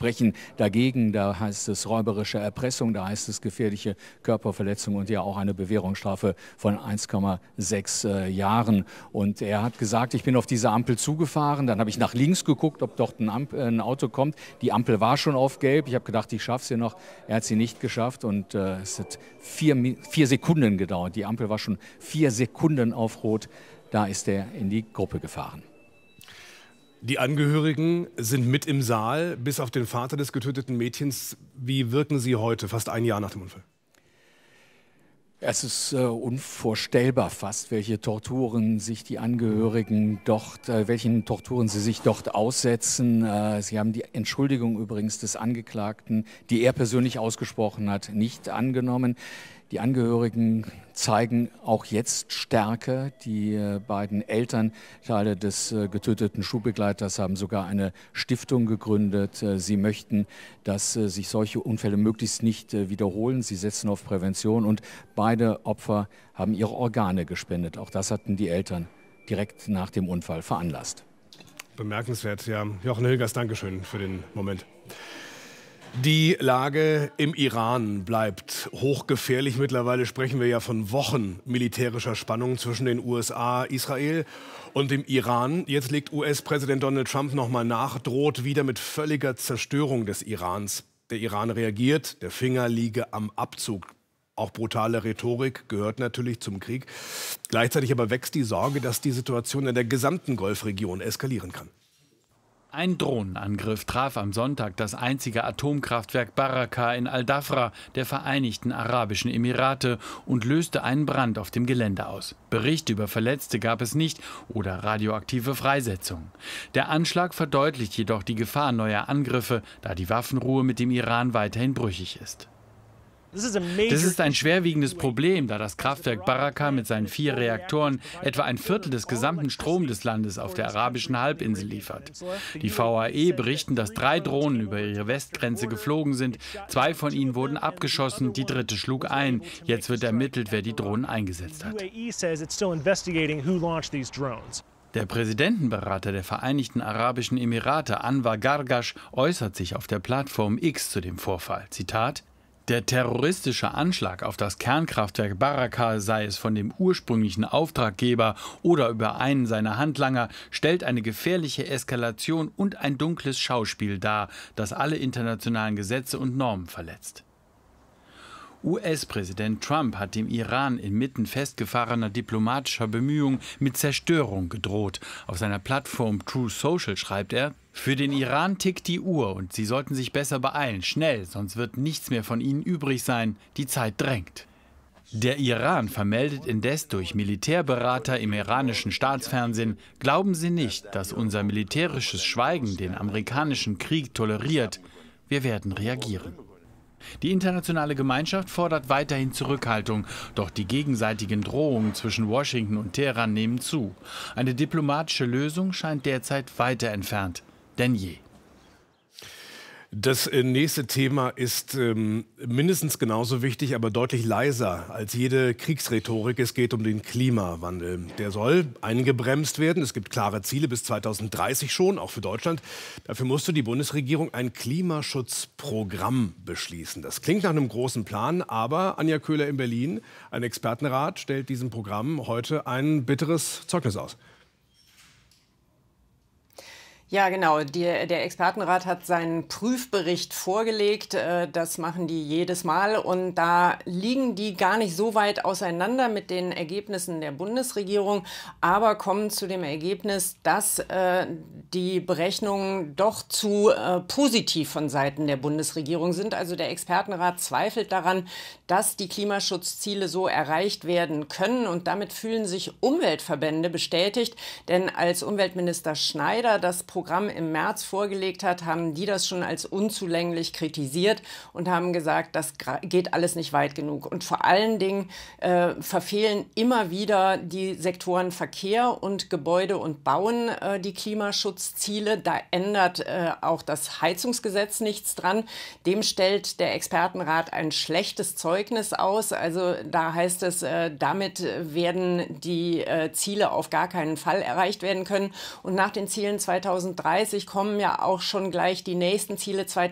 sprechen dagegen. Da heißt es räuberische Erpressung, da heißt es gefährliche Körperverletzung und ja auch eine Bewährungsstrafe von 1,6 Jahren. Und er hat gesagt, ich bin auf diese Ampel zugefahren, dann habe ich nach links geguckt, ob dort ein Auto kommt. Die Ampel war schon auf Gelb. Ich habe gedacht, ich schaffe sie noch. Er hat sie nicht geschafft und es hat 4 Sekunden gedauert. Die Ampel war schon 4 Sekunden auf Rot. Da ist er in die Gruppe gefahren. Die Angehörigen sind mit im Saal, bis auf den Vater des getöteten Mädchens. Wie wirken Sie heute, fast ein Jahr nach dem Unfall? Es ist unvorstellbar fast, welche Torturen sich die Angehörigen welchen Torturen sie sich dort aussetzen. Sie haben die Entschuldigung übrigens des Angeklagten, die er persönlich ausgesprochen hat, nicht angenommen. Die Angehörigen zeigen auch jetzt Stärke. Die beiden Elternteile des getöteten Schulbegleiters haben sogar eine Stiftung gegründet. Sie möchten, dass sich solche Unfälle möglichst nicht wiederholen. Sie setzen auf Prävention und beide Opfer haben ihre Organe gespendet. Auch das hatten die Eltern direkt nach dem Unfall veranlasst. Bemerkenswert, ja. Jochen Hilgers, Dankeschön für den Moment. Die Lage im Iran bleibt hochgefährlich. Mittlerweile sprechen wir ja von Wochen militärischer Spannung zwischen den USA, Israel und dem Iran. Jetzt legt US-Präsident Donald Trump nochmal nach, droht wieder mit völliger Zerstörung des Irans. Der Iran reagiert, der Finger liege am Abzug. Auch brutale Rhetorik gehört natürlich zum Krieg. Gleichzeitig aber wächst die Sorge, dass die Situation in der gesamten Golfregion eskalieren kann. Ein Drohnenangriff traf am Sonntag das einzige Atomkraftwerk Barakah in Al-Dhafra der Vereinigten Arabischen Emirate und löste einen Brand auf dem Gelände aus. Berichte über Verletzte gab es nicht oder radioaktive Freisetzungen. Der Anschlag verdeutlicht jedoch die Gefahr neuer Angriffe, da die Waffenruhe mit dem Iran weiterhin brüchig ist. Das ist ein schwerwiegendes Problem, da das Kraftwerk Barakah mit seinen 4 Reaktoren etwa ein Viertel des gesamten Stroms des Landes auf der arabischen Halbinsel liefert. Die VAE berichten, dass 3 Drohnen über ihre Westgrenze geflogen sind. 2 von ihnen wurden abgeschossen, die 3. schlug ein. Jetzt wird ermittelt, wer die Drohnen eingesetzt hat. Der Präsidentenberater der Vereinigten Arabischen Emirate, Anwar Gargash, äußert sich auf der Plattform X zu dem Vorfall. Zitat: Der terroristische Anschlag auf das Kernkraftwerk Barakah, sei es von dem ursprünglichen Auftraggeber oder über einen seiner Handlanger, stellt eine gefährliche Eskalation und ein dunkles Schauspiel dar, das alle internationalen Gesetze und Normen verletzt. US-Präsident Trump hat dem Iran inmitten festgefahrener diplomatischer Bemühungen mit Zerstörung gedroht. Auf seiner Plattform Truth Social schreibt er: Für den Iran tickt die Uhr und sie sollten sich besser beeilen, schnell, sonst wird nichts mehr von ihnen übrig sein. Die Zeit drängt. Der Iran vermeldet indes durch Militärberater im iranischen Staatsfernsehen: Glauben Sie nicht, dass unser militärisches Schweigen den amerikanischen Krieg toleriert. Wir werden reagieren. Die internationale Gemeinschaft fordert weiterhin Zurückhaltung, doch die gegenseitigen Drohungen zwischen Washington und Teheran nehmen zu. Eine diplomatische Lösung scheint derzeit weiter entfernt denn je. Das nächste Thema ist mindestens genauso wichtig, aber deutlich leiser als jede Kriegsrhetorik. Es geht um den Klimawandel. Der soll eingebremst werden. Es gibt klare Ziele bis 2030 schon, auch für Deutschland. Dafür musste die Bundesregierung ein Klimaschutzprogramm beschließen. Das klingt nach einem großen Plan, aber Anja Köhler in Berlin, ein Expertenrat, stellt diesem Programm heute ein bitteres Zeugnis aus. Ja, genau. Der Expertenrat hat seinen Prüfbericht vorgelegt. Das machen die jedes Mal. Und da liegen die gar nicht so weit auseinander mit den Ergebnissen der Bundesregierung, aber kommen zu dem Ergebnis, dass die Berechnungen doch zu positiv von Seiten der Bundesregierung sind. Also der Expertenrat zweifelt daran, dass die Klimaschutzziele so erreicht werden können. Und damit fühlen sich Umweltverbände bestätigt. Denn als Umweltminister Schneider das Programm im März vorgelegt hat, haben die das schon als unzulänglich kritisiert und haben gesagt, das geht alles nicht weit genug. Und vor allen Dingen verfehlen immer wieder die Sektoren Verkehr und Gebäude und Bauen die Klimaschutzziele. Da ändert auch das Heizungsgesetz nichts dran. Dem stellt der Expertenrat ein schlechtes Zeugnis aus. Also da heißt es, damit werden die Ziele auf gar keinen Fall erreicht werden können. Und nach den Zielen 2030 kommen ja auch schon gleich die nächsten Ziele